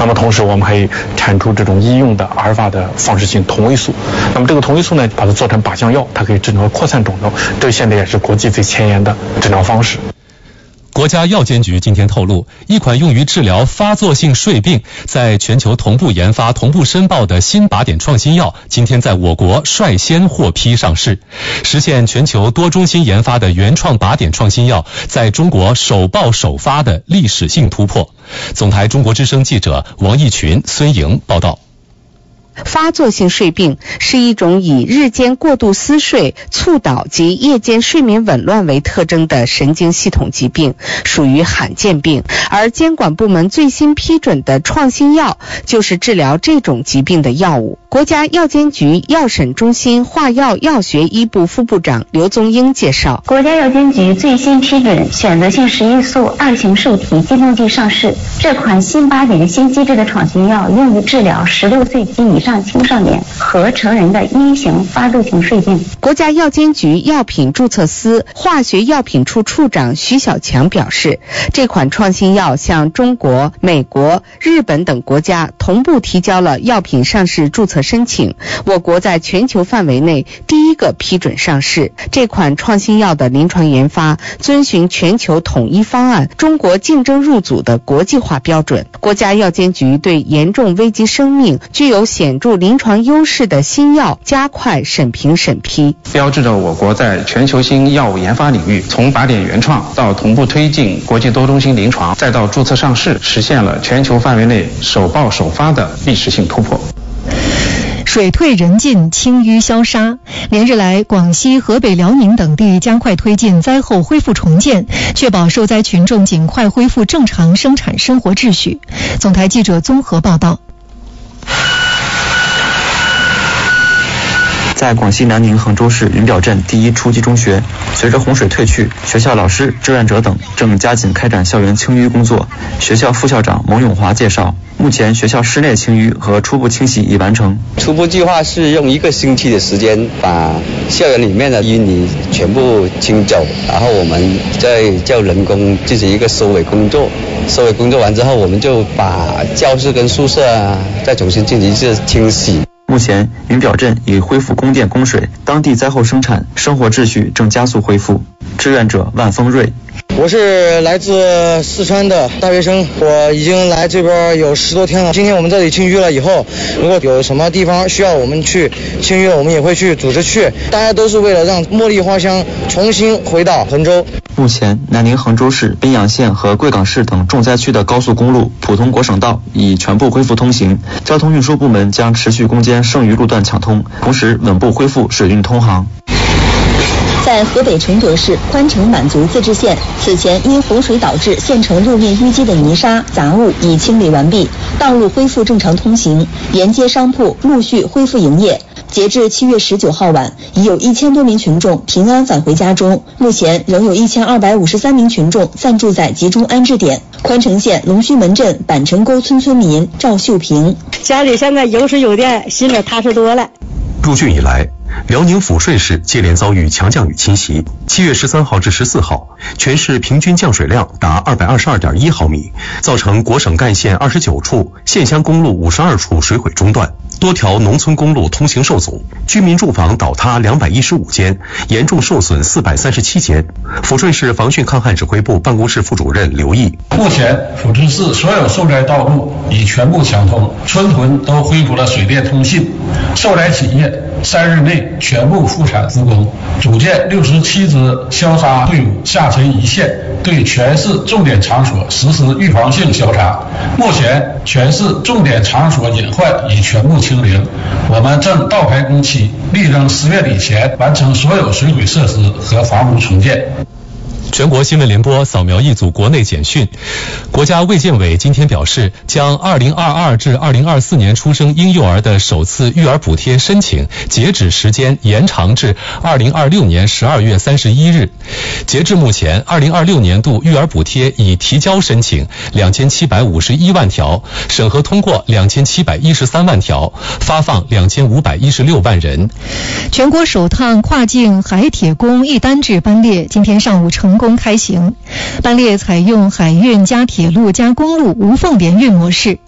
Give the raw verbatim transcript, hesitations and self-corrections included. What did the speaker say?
那么同时我们还产出这种医用的阿尔法的放射性同位素。那么这个同位素呢，把它做成靶向药，它可以治疗扩散肿瘤，这现在也是国际最前沿的治疗方式。 国家药监局今天透露，一款用于治疗发作性睡病，在全球同步研发、同步申报的新靶点创新药，今天在我国率先获批上市，实现全球多中心研发的原创靶点创新药在中国首报首发的历史性突破。总台中国之声记者王义群、孙莹报道。 发作性睡病是一种以日间过度思睡、猝倒及夜间睡眠紊乱为特征的神经系统疾病，属于罕见病。而监管部门最新批准的创新药就是治疗这种疾病的药物。国家药监局药审中心化药药学一部副部长刘宗英介绍， 国家药监局最新批准选择性十一素二型受体激动剂上市。这款新靶点新机制的创新药用于治疗十六岁及以上青少年和成人的一型发作性睡病。 国家药监局药品注册司化学药品处处长徐小强表示，这款创新药向中国、美国、日本等国家同步提交了药品上市注册申请，我国在全球范围内第一个批准上市。这款创新药的临床研发遵循全球统一方案、中国竞争入组的国际化标准。国家药监局对严重危及生命、具有显著临床优势的新药加快审评审批， 标志着我国在全球新药物研发领域，从靶点原创到同步推进国际多中心临床，再到注册上市，实现了全球范围内首报首发的历史性突破。 水退人进，清淤消杀。连日来，广西、河北、辽宁等地加快推进灾后恢复重建，确保受灾群众尽快恢复正常生产生活秩序。总台记者综合报道。 在广西南宁衡州市云表镇第一初级中学，随着洪水退去，学校老师、志愿者等正加紧开展校园清淤工作。学校副校长蒙永华介绍，目前学校室内清淤和初步清洗已完成。 初步计划是用一个星期的时间把校园里面的淤泥全部清走，然后我们再叫人工进行一个收尾工作。收尾工作完之后，我们就把教室跟宿舍啊再重新进行一次清洗。 目前，云表镇已恢复供电供水，当地灾后生产生活秩序正加速恢复。志愿者万丰瑞， 我是来自四川的大学生，我已经来这边有十多天了。今天我们这里清淤了以后，如果有什么地方需要我们去清淤了，我们也会去组织去。大家都是为了让茉莉花香重新回到衡州。 目前，南宁衡州市、宾阳县和贵港市等重灾区的高速公路、普通国省道已全部恢复通行，交通运输部门将持续攻坚剩余路段抢通，同时稳步恢复水运通航。 在河北承德市宽城满族自治县，此前因洪水导致县城路面淤积的泥沙杂物已清理完毕，道路恢复正常通行，沿街商铺陆续恢复营业。截至七月十九号晚，已有一千多名群众平安返回家中，目前仍有一千二百五十三名群众暂住在集中安置点。宽城县龙须门镇板城沟村村民赵秀平， 家里现在有水有电，心里踏实多了。 入汛以来，辽宁抚顺市接连遭遇强降雨侵袭。七月十三号至十四号，全市平均降水量达二百二十二点一毫米，造成国省干线二十九处、县乡公路五十二处水毁中断，多条农村公路通行受阻，居民住房倒塌两百一十五间，严重受损四百三十七间。抚顺市防汛抗旱指挥部办公室副主任刘毅， 目前抚顺市所有受灾道路已全部抢通，村屯都恢复了水电通信，受灾企业三日内全部复产复工，组建六十七支消杀队伍下沉一线，对全市重点场所实施预防性消杀。目前全市重点场所隐患已全部清零，我们正倒排工期，力争十月底前完成所有水毁设施和房屋重建。 全国新闻联播扫描一组国内简讯。国家卫健委今天表示，将二零二二至二零二四年出生婴幼儿的首次育儿补贴申请截止时间延长至二零二六年十二月三十一日。截至目前，二零二六年度育儿补贴已提交申请两千七百五十一万条，审核通过两千七百一十三万条，发放两千五百一十六万人。 全国首趟跨境海铁公一单制班列今天上午成功开行，班列采用海运加铁路加公路无缝联运模式。